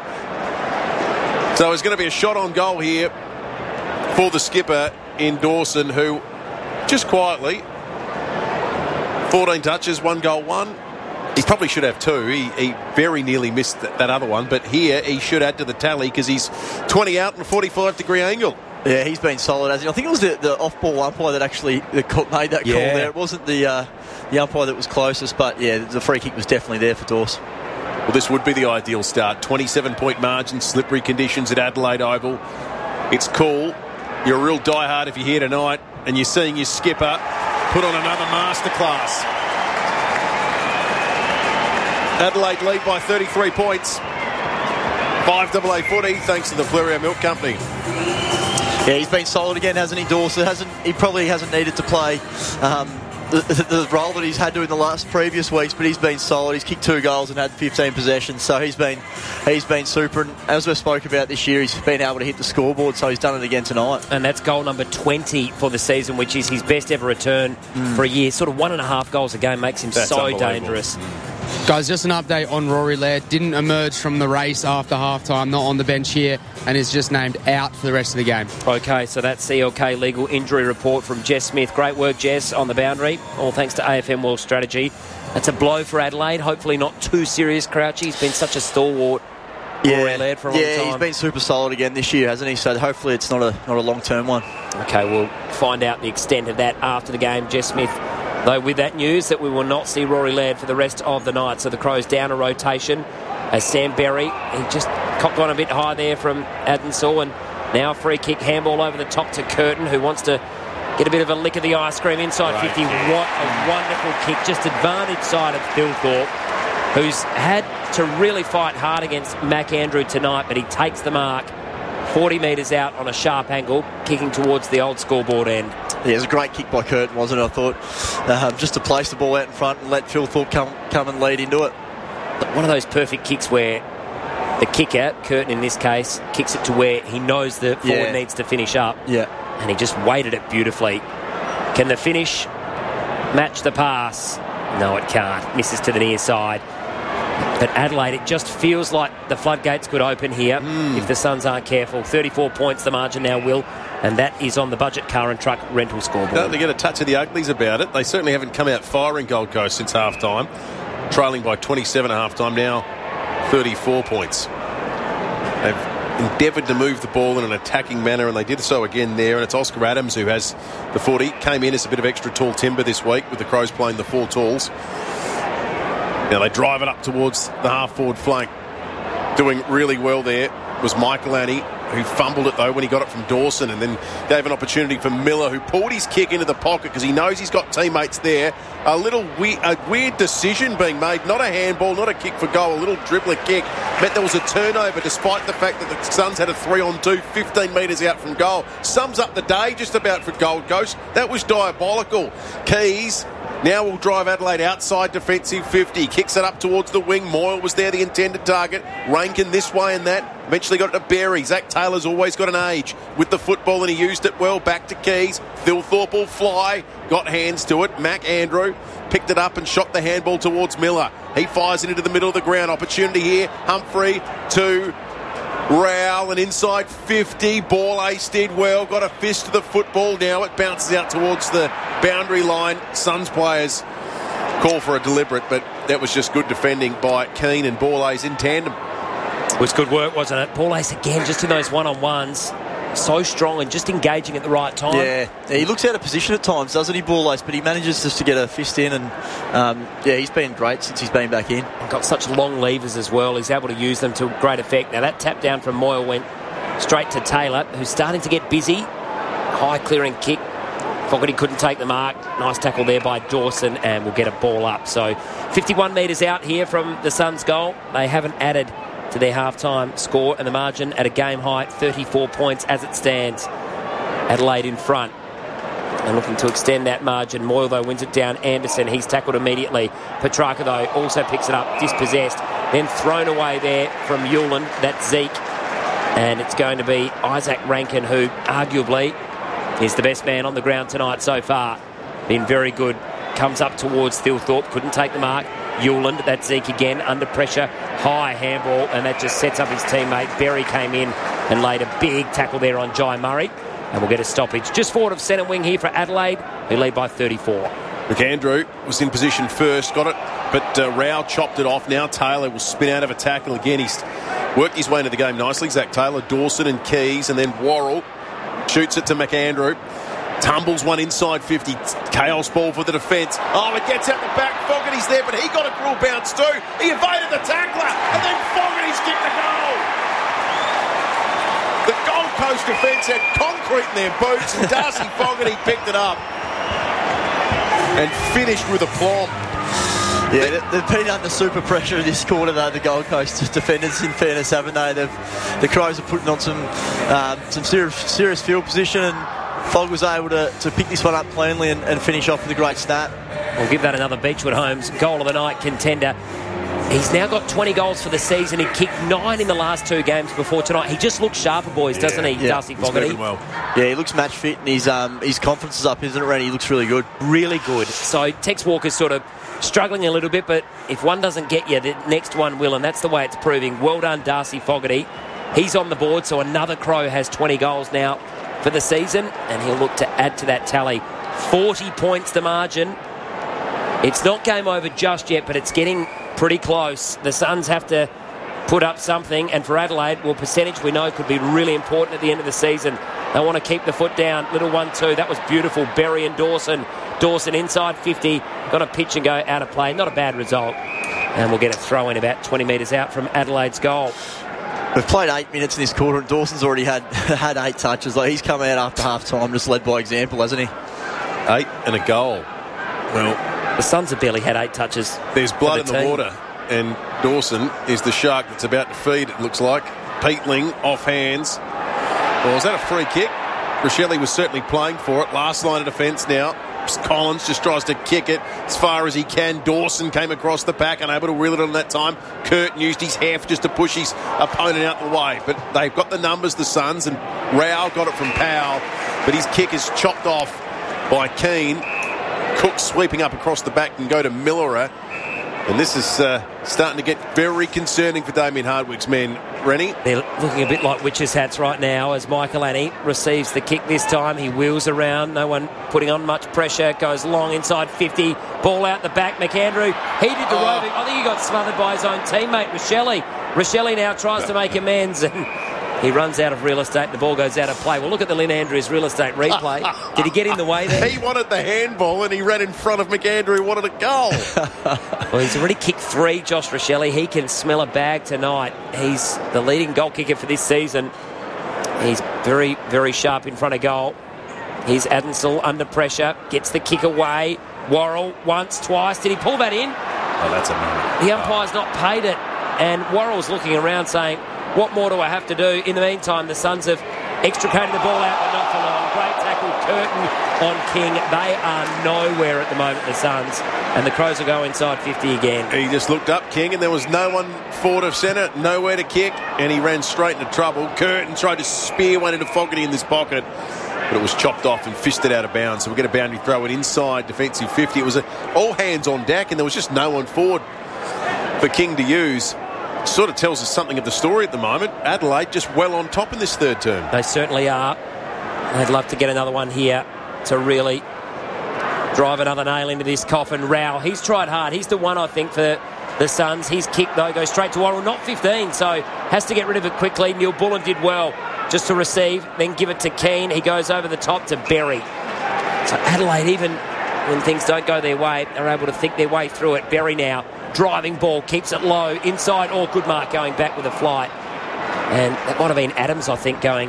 So there's going to be a shot on goal here for the skipper in Dawson, who just quietly... 14 touches, 1 goal, 1. He probably should have 2. He very nearly missed that other one, but here he should add to the tally because he's 20 out and a 45-degree angle. Yeah, he's been solid, hasn't he? I think it was the off-ball umpire that actually made that call there. It wasn't the umpire that was closest, but yeah, the free kick was definitely there for Dawson. Well, this would be the ideal start. 27-point margin, slippery conditions at Adelaide Oval. It's cool. You're a real diehard if you're here tonight and you're seeing your skipper put on another masterclass. Adelaide lead by 33 points. 5AA footy, thanks to the Fleurieu Milk Company. Yeah, he's been solid again, hasn't he, Dawson? He probably hasn't needed to play the role that he's had to in the previous weeks, but he's been solid. He's kicked 2 goals and had 15 possessions, so he's been super. And as we spoke about this year, he's been able to hit the scoreboard, so he's done it again tonight. And that's goal number 20 for the season, which is his best ever return for a year. Sort of 1.5 goals a game makes him so dangerous. Guys, just an update on Rory Laird. Didn't emerge from the race after halftime, not on the bench here, and is just named out for the rest of the game. Okay, so that's CLK legal injury report from Jess Smith. Great work, Jess, on the boundary. All thanks to AFM World Strategy. That's a blow for Adelaide. Hopefully not too serious, Crouchy. He's been such a stalwart, Rory Laird, for a long time. Yeah, he's been super solid again this year, hasn't he? So hopefully it's not a long-term one. Okay, we'll find out the extent of that after the game. Jess Smith, though, with that news that we will not see Rory Laird for the rest of the night. So the Crows down a rotation as Sam Berry, he just copped on a bit high there from Adenshaw, and now a free kick handball over the top to Curtin, who wants to get a bit of a lick of the ice cream inside 50. What a wonderful kick. Just advantage side of Thilthorpe, who's had to really fight hard against Mac Andrew tonight, but he takes the mark 40 metres out on a sharp angle, kicking towards the old scoreboard end. Yeah, it was a great kick by Curtin, wasn't it? I thought just to place the ball out in front and let Thilthorpe come and lead into it. One of those perfect kicks where the kicker, Curtin in this case, kicks it to where he knows the forward needs to finish up. Yeah. And he just weighted it beautifully. Can the finish match the pass? No, it can't. Misses to the near side. But Adelaide, it just feels like the floodgates could open here if the Suns aren't careful. 34 points the margin now, Will, and that is on the budget car and truck rental scoreboard. They get a touch of the uglies about it. They certainly haven't come out firing Gold Coast since half-time. Trailing by 27 at half-time, now 34 points. They've endeavoured to move the ball in an attacking manner, and they did so again there, and it's Oscar Adams who has the footy. Came in as a bit of extra tall timber this week with the Crows playing the 4 talls. Now they drive it up towards the half-forward flank. Doing really well there was Michael Annie, who fumbled it though when he got it from Dawson, and then gave an opportunity for Miller, who pulled his kick into the pocket because he knows he's got teammates there. A weird decision being made, not a handball, not a kick for goal, a little dribbler kick. Meant there was a turnover despite the fact that the Suns had a 3-on-2, 15 metres out from goal. Sums up the day just about for Gold Coast. That was diabolical. Keys now will drive Adelaide outside defensive 50. Kicks it up towards the wing. Moyle was there, the intended target. Rankin this way and that. Eventually got it to Berry. Zach Taylor's always got an age with the football, and he used it well. Back to Keys. Thilthorpe will fly. Got hands to it. Mac Andrew picked it up and shot the handball towards Miller. He fires it into the middle of the ground. Opportunity here. Humphrey to Rowell, and inside 50. Ball ace did well. Got a fist to the football. Now it bounces out towards the boundary line. Suns players call for a deliberate, but that was just good defending by Keane and Ball ace in tandem. It was good work, wasn't it? Ball ace again, just in those one-on-ones. So strong and just engaging at the right time. Yeah, he looks out of position at times, doesn't he, Ball ace? But he manages just to get a fist in, and he's been great since he's been back in. And got such long levers as well. He's able to use them to great effect. Now that tap down from Moyle went straight to Taylor, who's starting to get busy. High clearing kick. Fogarty couldn't take the mark. Nice tackle there by Dawson, and will get a ball up. So 51 metres out here from the Suns' goal. They haven't added to their half-time score, and the margin at a game high 34 points as it stands. Adelaide in front and looking to extend that margin. Moyle though wins it down. Anderson, he's tackled immediately. Petrarca though also picks it up, dispossessed, then thrown away there from Hewland. That's Zeke, and it's going to be Isaac Rankin, who arguably is the best man on the ground tonight so far. Been very good. Comes up towards Thilthorpe, couldn't take the mark. Hewland, that's Zeke again, under pressure, high handball, and that just sets up his teammate. Berry came in and laid a big tackle there on Jai Murray, and we'll get a stoppage just forward of centre wing here for Adelaide, who lead by 34. McAndrew was in position first, got it, but Rowell chopped it off. Now Taylor will spin out of a tackle again. He's worked his way into the game nicely. Zach Taylor, Dawson and Keys, and then Worrell shoots it to McAndrew. Tumbles one inside 50. Chaos ball for the defence. Oh, it gets out the back. Fogarty's there, but he got a cruel bounce too. He evaded the tackler, and then Fogarty's kicked the goal. The Gold Coast defence had concrete in their boots, and Darcy Fogarty picked it up and finished with aplomb. Yeah, they've been under super pressure this quarter, though, the Gold Coast defenders, in fairness, haven't they? The Crows are putting on some serious field position, and Fogg was able to pick this one up cleanly and finish off with a great stat. We'll give that another Beechwood Homes goal of the night contender. He's now got 20 goals for the season. He kicked 9 in the last 2 games before tonight. He just looks sharper, boys, doesn't he, Darcy Fogarty? Well. Yeah, he looks match fit, and his confidence is up, isn't it, Randy? He looks really good. Really good. So Tex Walker's sort of struggling a little bit, but if one doesn't get you, the next one will, and that's the way it's proving. Well done, Darcy Fogarty. He's on the board, so another Crow has 20 goals now for the season, and he'll look to add to that tally. 40 points the margin. It's not game over just yet, but it's getting pretty close. The Suns have to put up something, and for Adelaide, well, percentage we know could be really important at the end of the season. They want to keep the foot down. Little 1-2. That was beautiful. Berry and Dawson. Dawson inside 50. Got a pitch and go out of play. Not a bad result. And we'll get a throw in about 20 metres out from Adelaide's goal. We've played 8 minutes in this quarter, and Dawson's already had 8 touches. Like, he's come out after half-time, just led by example, hasn't he? 8 and a goal. Well, the Suns have barely had 8 touches. There's blood in the water, and Dawson is the shark that's about to feed, it looks like. Peatling off hands. Well, is that a free kick? Rochelle was certainly playing for it. Last line of defence now. Collins just tries to kick it as far as he can. Dawson came across the back, unable to reel it on that time. Curtin used his heft just to push his opponent out the way. But they've got the numbers, the Suns, and Rao got it from Powell. But his kick is chopped off by Keane. Cook sweeping up across the back and go to Millerer. And this is starting to get very concerning for Damien Hardwick's men. Rennie? They're looking a bit like witches' hats right now as Michael Annie receives the kick this time. He wheels around, no one putting on much pressure, goes long inside 50, ball out the back. McAndrew, he did the roving. I think he got smothered by his own teammate, Rochelle. Rochelle now tries to make amends, and he runs out of real estate and the ball goes out of play. Well, look at the Lynn Andrews real estate replay. Did he get in the way there? He wanted the handball and he ran in front of McAndrew who wanted a goal. Well, he's already kicked 3, Josh Rochelle. He can smell a bag tonight. He's the leading goal kicker for this season. He's very, very sharp in front of goal. Here's Adensel under pressure. Gets the kick away. Worrell once, twice. Did he pull that in? Oh, that's a moment. The umpire's not paid it. And Worrell's looking around saying, what more do I have to do? In the meantime, the Suns have extricated the ball out, but not for long. Great tackle, Curtin on King. They are nowhere at the moment, the Suns. And the Crows will go inside 50 again. He just looked up, King, and there was no one forward of centre, nowhere to kick, and he ran straight into trouble. Curtin tried to spear one into Fogarty in this pocket, but it was chopped off and fisted out of bounds. So we'll get a boundary throw it inside defensive 50. It was all hands on deck, and there was just no one forward for King to use. Sort of tells us something of the story at the moment. Adelaide just well on top in this third term. They certainly are. They'd love to get another one here to really drive another nail into this coffin. Rao, he's tried hard. He's the one, I think, for the Suns. His kick, though, goes straight to Worrell. Not 15, so has to get rid of it quickly. Neil Bullen did well just to receive, then give it to Keane. He goes over the top to Berry. So Adelaide, even when things don't go their way, are able to think their way through it. Berry now. Driving ball, keeps it low, inside, good mark going back with a flight. And that might have been Adams, I think, going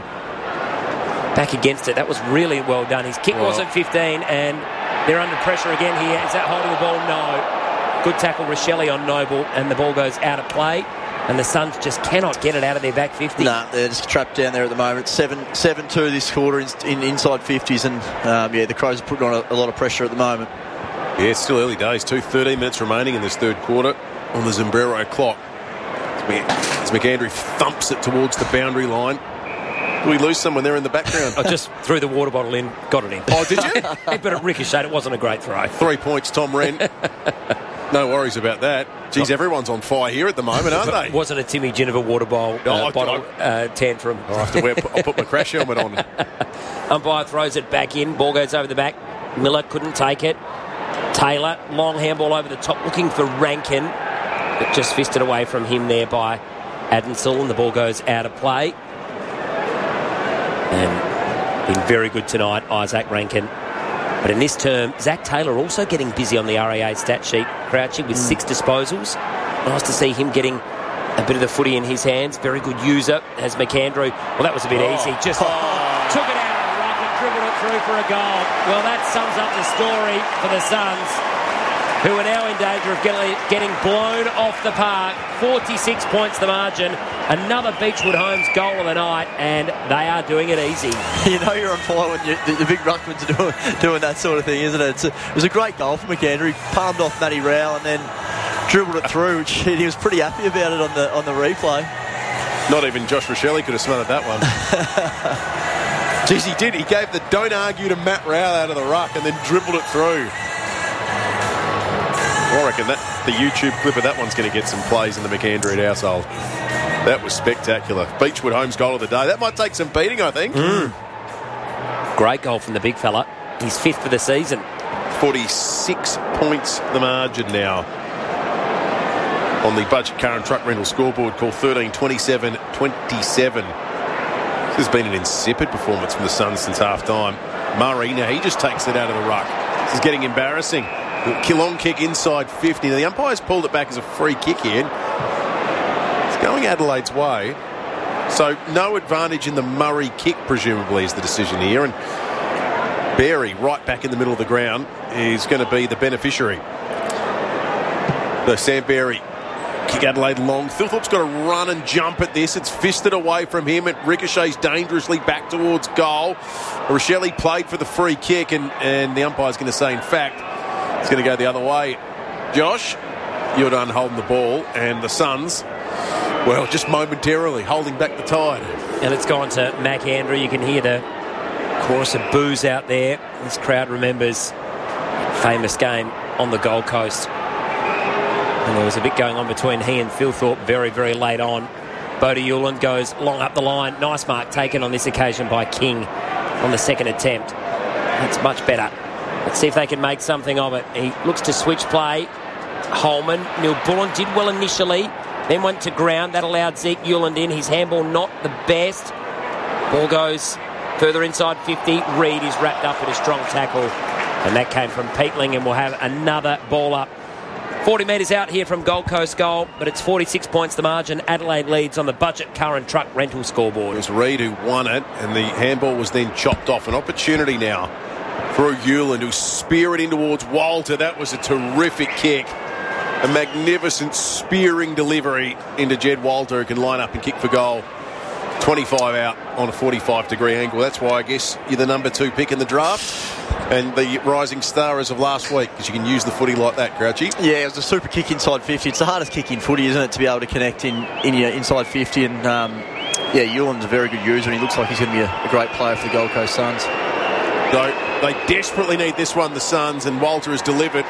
back against it. That was really well done. His kick wasn't 15, and they're under pressure again here. Is that holding the ball? No. Good tackle, Rochelle on Noble, and the ball goes out of play. And the Suns just cannot get it out of their back 50. No, they're just trapped down there at the moment. 7-2 this quarter in inside 50s, and the Crows are putting on a lot of pressure at the moment. Yeah, it's still early days. 13 minutes remaining in this third quarter on the Zimbrero clock. As McAndrew thumps it towards the boundary line. Did we lose someone there in the background? I just threw the water bottle in, got it in. Oh, did you? But it ricocheted. It wasn't a great throw. 3 points, Tom Wren. No worries about that. Geez, everyone's on fire here at the moment, aren't they? Wasn't a Timmy Geneva water bottle tantrum. I'll put my crash helmet on. Umpire throws it back in. Ball goes over the back. Miller couldn't take it. Taylor, long handball over the top, looking for Rankin, but just fisted away from him there by Adensel, and the ball goes out of play. And been very good tonight, Isaac Rankin. But in this term, Zach Taylor also getting busy on the RAA stat sheet, Crouchy, with 6 disposals. Nice to see him getting a bit of the footy in his hands. Very good user as McAndrew. Well, that was a bit easy. Just took it out. Dribbled it through for a goal. Well, that sums up the story for the Suns. who are now in danger of getting blown off the park. 46 points the margin. Another Beechwood Homes goal of the night, and they are doing it easy. You know you're on fire when the big ruckmans are doing that sort of thing, isn't it? It was a great goal for McAndrew. He palmed off Matty Rowell and then dribbled it through, which he was pretty happy about it on the replay. Not even Josh Rochelle could have smothered that one. Jeez, he did. He gave the don't argue to Matt Rowell out of the ruck and then dribbled it through. I reckon that the YouTube clip of that one's going to get some plays in the McAndrew household. That was spectacular. Beechwood Homes goal of the day. That might take some beating, I think. Great goal from the big fella. He's 5th for the season. 46 points the margin now on the Budget Car and Truck Rental scoreboard, called 13-27-27. This has been an insipid performance from the Suns since half-time. Murray, now he just takes it out of the ruck. This is getting embarrassing. Long kick inside 50. Now, the umpire's pulled it back as a free kick here. It's going Adelaide's way. So no advantage in the Murray kick, presumably, is the decision here. And Berry, right back in the middle of the ground, is going to be the beneficiary. So Sam Berry, kick Adelaide long. Philthorpe's got to run and jump at this. It's fisted away from him. It ricochets dangerously back towards goal. Rochelle played for the free kick, and the umpire's going to say, in fact, it's going to go the other way. Josh, you're done holding the ball, and the Suns, well, just momentarily holding back the tide. And it's gone to McAndrew. You can hear the chorus of boos out there. This crowd remembers a famous game on the Gold Coast. And there was a bit going on between he and Philthorpe very, very late on. Bodie Uland goes long up the line. Nice mark taken on this occasion by King on the second attempt. That's much better. Let's see if they can make something of it. He looks to switch play. Holman, Neil Bullen did well initially, then went to ground. That allowed Zeke Uland in. His handball not the best. Ball goes further inside 50. Reid is wrapped up in a strong tackle. And that came from Peatling, and we'll have another ball up. 40 metres out here from Gold Coast goal, but it's 46 points the margin. Adelaide leads on the Budget Car and Truck Rental scoreboard. It was Reid who won it, and the handball was then chopped off. An opportunity now through Uland, who speared in towards Walter. That was a terrific kick. A magnificent spearing delivery into Jed Walter, who can line up and kick for goal. 25 out on a 45-degree angle. That's why I guess you're the number 2 pick in the draft and the rising star as of last week, because you can use the footy like that, Crouchy. Yeah, it was a super kick inside 50. It's the hardest kick in footy, isn't it, to be able to connect in inside 50. And, Uland's a very good user, and he looks like he's going to be a great player for the Gold Coast Suns. So they desperately need this one, the Suns, and Walter has delivered.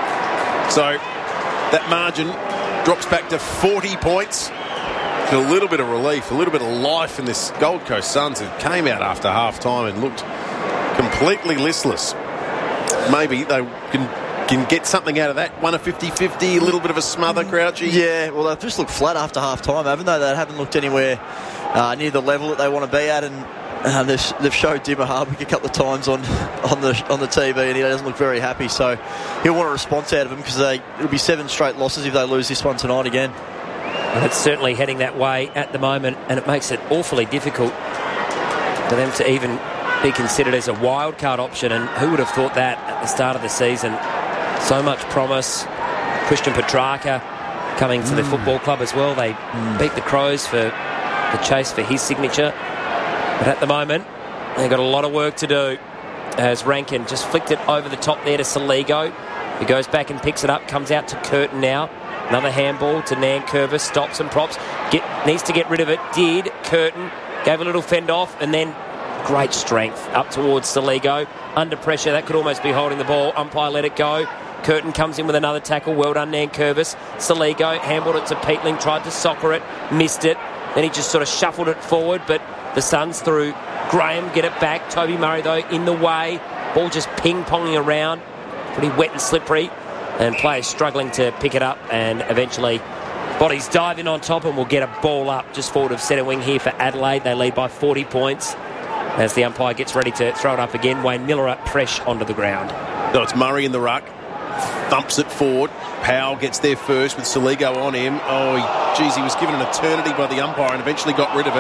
So that margin drops back to 40 points. A little bit of relief, a little bit of life in this Gold Coast Suns, that came out after half-time and looked completely listless. Maybe they can get something out of that. Won a 50-50, a little bit of a smother, Crouchy. Yeah, well, they've just looked flat after half-time, haven't they? They haven't looked anywhere near the level that they want to be at, and they've showed Dimmer Hardwick a couple of times on the TV, and he doesn't look very happy, so he'll want a response out of them, because it'll be 7 straight losses if they lose this one tonight again. And it's certainly heading that way at the moment, and it makes it awfully difficult for them to even be considered as a wild card option. And who would have thought that at the start of the season? So much promise. Christian Petrarca coming to the football club as well. They beat the Crows for the chase for his signature. But at the moment, they've got a lot of work to do, as Rankin just flicked it over the top there to Saligo. He goes back and picks it up, comes out to Curtin now. Another handball to Nankervis, stops and props. Needs to get rid of it. Did. Curtin gave a little fend off, and then great strength up towards Saligo. Under pressure, that could almost be holding the ball. Umpire let it go. Curtin comes in with another tackle. Well done, Nankervis. Saligo handballed it to Peatling, tried to soccer it, missed it. Then he just sort of shuffled it forward, but the Suns through Graham get it back. Toby Murray, though, in the way. Ball just ping-ponging around. Pretty wet and slippery. And players struggling to pick it up, and eventually bodies dive in on top, and we'll get a ball up just forward of centre wing here for Adelaide. They lead by 40 points as the umpire gets ready to throw it up again. Wayne Miller up fresh onto the ground. So it's Murray in the ruck. Thumps it forward. Powell gets there first with Saligo on him. He was given an eternity by the umpire and eventually got rid of it.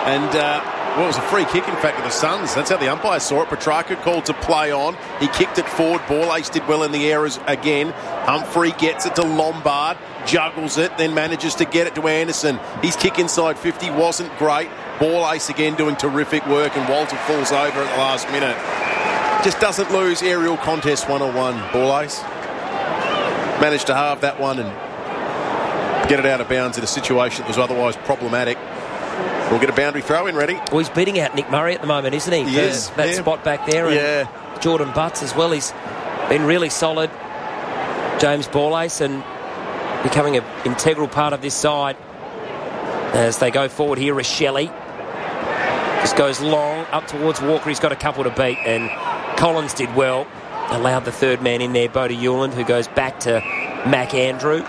And, it was a free kick, in fact, to the Suns. That's how the umpire saw it. Petrarca called to play on. He kicked it forward. Borlase did well in the air again. Humphrey gets it to Lombard, juggles it, then manages to get it to Anderson. His kick inside 50 wasn't great. Borlase again doing terrific work, and Walter falls over at the last minute. Just doesn't lose aerial contest 101, Borlase. Managed to halve that one and get it out of bounds in a situation that was otherwise problematic. We'll get a boundary throw in ready. Well, he's beating out Nick Murray at the moment, isn't he? He is. That spot back there. And Jordan Butts as well. He's been really solid. James Borlase, and becoming an integral part of this side as they go forward here. Richelli just goes long up towards Walker. He's got a couple to beat, and Collins did well. Allowed the third man in there, Bodie Hewland, who goes back to Mac Andrew.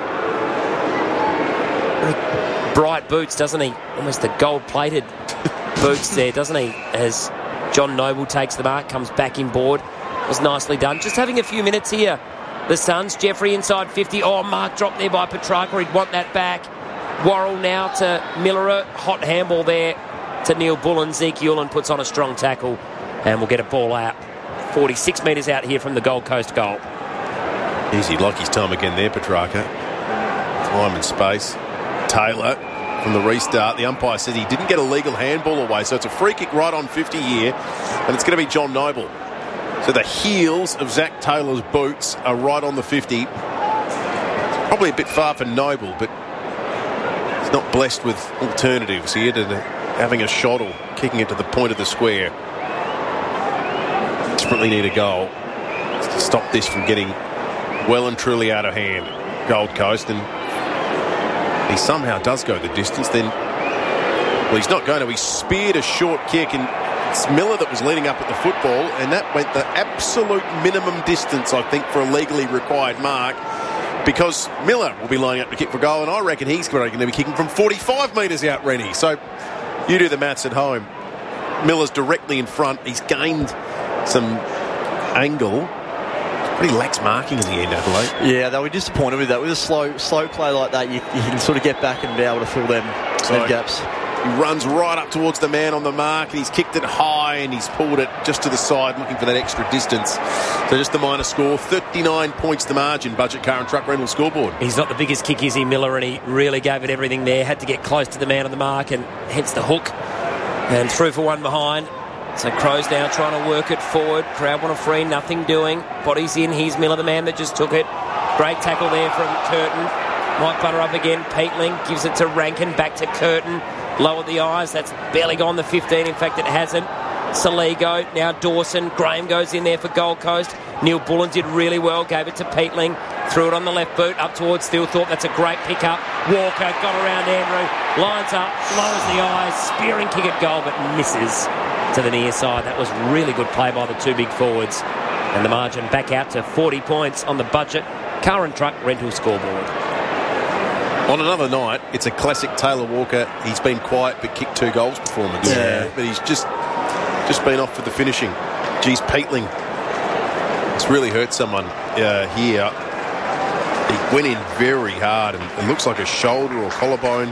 Bright boots, doesn't he? Almost the gold-plated boots there, doesn't he? As John Noble takes the mark, comes back in board. It was nicely done. Just having a few minutes here. The Suns, Jeffrey inside 50. Oh, mark dropped there by Petrarca. He'd want that back. Worrell now to Miller. Hot handball there to Neil Bullen. Zeke Hewland puts on a strong tackle, and we'll get a ball out. 46 metres out here from the Gold Coast goal. Easy, like his time again there, Petrarca. Time and space. Taylor from the restart. The umpire said he didn't get a legal handball away, so it's a free kick right on 50 here, and it's going to be John Noble. So the heels of Zach Taylor's boots are right on the 50. Probably a bit far for Noble, but he's not blessed with alternatives here to having a shot or kicking it to the point of the square. Desperately need a goal to stop this from getting well and truly out of hand. Gold Coast, and he somehow does go the distance, then well, he's not going to. He speared a short kick, and it's Miller that was leading up at the football, and that went the absolute minimum distance, I think, for a legally required mark, because Miller will be lining up to kick for goal, and I reckon he's going to be kicking from 45 metres out, Rennie. So you do the maths at home. Miller's directly in front. He's gained some angle. Pretty lax marking in the end, Adelaide. Yeah, they were disappointed with that. With a slow play like that, you can sort of get back and be able to fill them gaps. He runs right up towards the man on the mark, and he's kicked it high, and he's pulled it just to the side, looking for that extra distance. So just the minor score, 39 points the margin, Budget Car and Truck Rental scoreboard. He's not the biggest kick, is he, Miller, and he really gave it everything there. Had to get close to the man on the mark, and hence the hook. And through for one behind. So Crows now trying to work it forward. Crowd want a free, nothing doing. Bodies in. Here's Miller, the man that just took it. Great tackle there from Curtin. Might butter up again. Peatling gives it to Rankin. Back to Curtin. Lower the eyes. That's barely gone the 15. In fact, it hasn't. Saligo. Now Dawson. Graham goes in there for Gold Coast. Neil Bullen did really well. Gave it to Peatling. Threw it on the left boot. Up towards Steelthorpe. That's a great pick-up. Walker got around Andrew. Lines up. Lowers the eyes. Spearing kick at goal, but misses to the near side. That was really good play by the two big forwards. And the margin back out to 40 points on the Budget Car and Truck Rental scoreboard. On another night, it's a classic Taylor Walker. He's been quiet but kicked 2 goals performance. Yeah. But he's just been off for the finishing. Geez, Peatling. It's really hurt someone here. He went in very hard, and it looks like a shoulder or collarbone.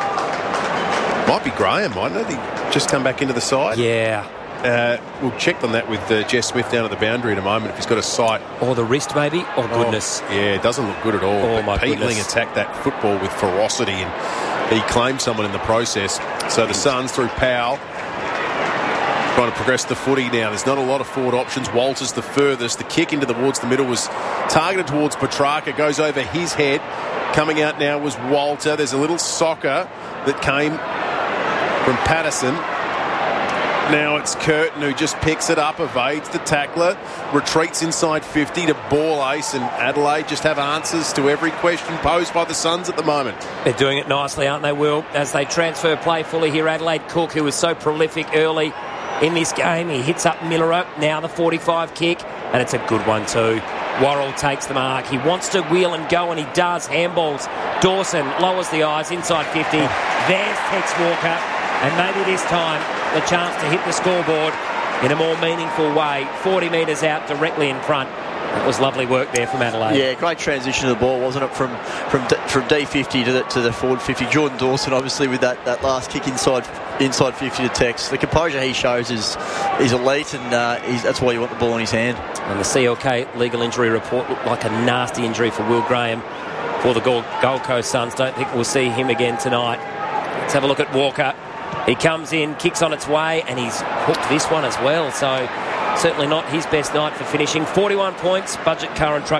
Might be Graham, mightn't it? He just come back into the side. Yeah. We'll check on that with Jess Smith down at the boundary in a moment if he's got a sight. Or the wrist, maybe. Oh, goodness. Yeah, it doesn't look good at all. Oh, but my Peatling goodness. attacked that football with ferocity, and he claimed someone in the process. So the Suns through Powell trying to progress the footy now. There's not a lot of forward options. Walter's the furthest. The kick into towards the middle was targeted towards Petrarca. Goes over his head. Coming out now was Walter. There's a little soccer that came from Patterson. Now it's Curtin who just picks it up, evades the tackler, retreats inside 50 to Borlase, and Adelaide just have answers to every question posed by the Suns at the moment. They're doing it nicely, aren't they, Will? As they transfer play fully here, Adelaide Cook, who was so prolific early in this game, he hits up Miller. Now the 45 kick, and it's a good one too. Worrell takes the mark. He wants to wheel and go, and he does. Handballs. Dawson lowers the eyes inside 50. There's Tex Walker, and maybe this time the chance to hit the scoreboard in a more meaningful way. 40 metres out, directly in front It was lovely work there from Adelaide. Yeah, great transition of the ball, wasn't it? From D50 to the forward 50. Jordan Dawson, obviously, with that last kick inside 50 to Tex. The composure he shows is elite, and that's why you want the ball in his hand. And the CLK legal injury report looked like a nasty injury for Will Graham for the Gold Coast Suns. Don't think we'll see him again tonight. Let's have a look at Walker. He comes in, kicks on its way, and he's hooked this one as well. So certainly not his best night for finishing. 41 points, Budget Car and Truck